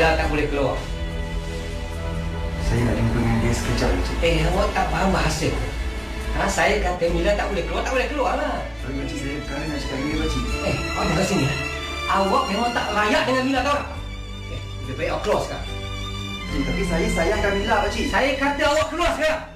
Bella tak boleh keluar. Saya nak jumpa dengan dia sekejap, Pakcik. Awak tak faham bahasa ke? Saya kata Mila tak boleh keluar, tak boleh keluar lah. Tapi Pakcik, saya sekarang nak cakap dengan dia, Pakcik. Awak datang sini lah. Awak memang tak layak dengan Mila, tahu tak? Lebih baik awak keluar sekarang. Pakcik, tapi saya sayangkan Mila, Pakcik. Saya kata awak keluar sekarang.